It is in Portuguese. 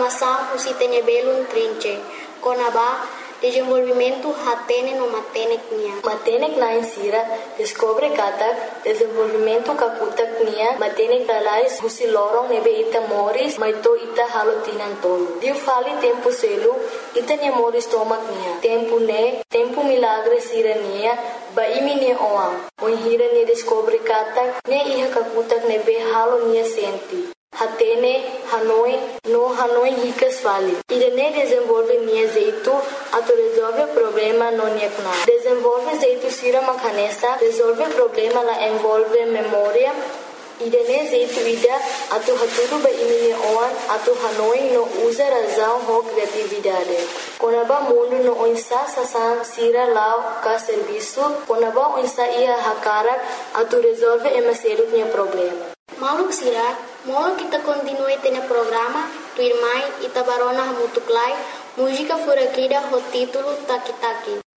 programação usi tenha belo trinche. Conaba desenvolvimento hatene no matenek nia. Matenek na insira descobre katak desenvolvimento kakutak nia matenek lalais husi lorong nebe ita moris maito ita halotinan tolo. Diu fali tempo selu ita nia moris tomak nia. Tempo milagre sira nia ba imi nia oang. Hira nia descobre katak nia iha kakutak nebe halo nia senti. Hatene, Hanoi ricas fali. Irene desenvolve nia jeito, ato resolve problema no nia kuna. Desenvolve jeito sira makanesa, resolve problema la envolve memória. Irene jeito ida, ato haturu ba imine oan, ato Hanoi no usa razão ho criatividade. Konaba mundo no onsa sasan sira lao ka serviço, konaba onsa ia hakarak, ato resolve emaselut nia problema. Mauluk sira, molo kita continue tene programa, tu irmãe Itabarona Hamutuklai, música furaquida ho título Taki Taki.